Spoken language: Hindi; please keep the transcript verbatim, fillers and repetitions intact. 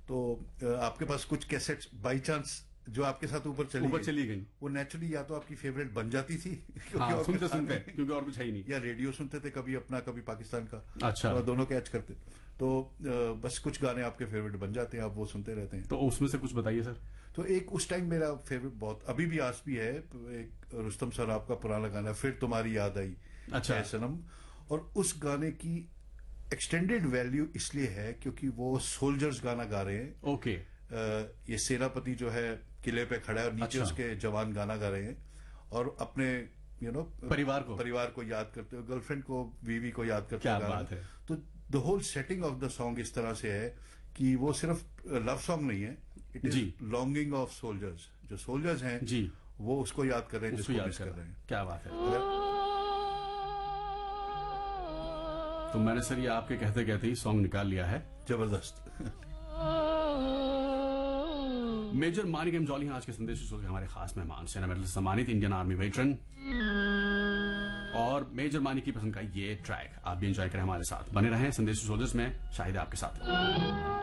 तो अ, आपके पास कुछ कैसेट्स बाई चांस जो आपके साथ ऊपर चली ऊपर चली गई, वो नेचुरली या तो आपकी फेवरेट बन जाती थी क्योंकि हाँ, और सुनते कुछ था सुनते नहीं। क्योंकि और कुछ है ही नहीं। या रेडियो सुनते थे, कभी अपना कभी पाकिस्तान का। अच्छा। तो दोनों कैच करते, तो अ, बस कुछ गाने आपके फेवरेट बन जाते हैं, आप वो सुनते रहते हैं। तो उसमें से कुछ बताइए सर। तो एक उस टाइम मेरा फेवरेट बहुत, अभी भी आज भी है, एक रुस्तम सर आपका पुराना गाना फिर तुम्हारी याद आई, अच्छा। ऐ सनम। और उस गाने की एक्सटेंडेड वैल्यू इसलिए है क्योंकि वो सोल्जर्स गाना गा रहे हैं। ओके। अ, ये सेनापति जो है किले पे खड़ा है और नीचे अच्छा। उसके जवान गाना गा रहे हैं और अपने यू नो परिवार को परिवार को याद करते हो, गर्लफ्रेंड को, बीवी को याद करते क्या हुए गाना। बात है। तो the whole setting of the song इस तरह से है कि वो सिर्फ लव सॉन्ग नहीं है, it ji. Is longing of soldiers. जो सोल्जर्स हैं जी, वो उसको याद कर रहे हैं उसको जिसको याद मिस कर कर रहे रहे हैं। हैं। क्या बात है। अगर- तो मैंने सर ये आपके कहते कहते ही सॉन्ग निकाल लिया है। जबरदस्त। मेजर मानिक एम जॉली हैं आज के संदेश शो के हमारे खास मेहमान, सेना मेडल से सम्मानित इंडियन आर्मी वेटरन। और मेजर मानिक की पसंद का ये ट्रैक आप भी एंजॉय करें, हमारे साथ बने रहें। संदेश सोल्जर्स में शाहिद आपके साथ।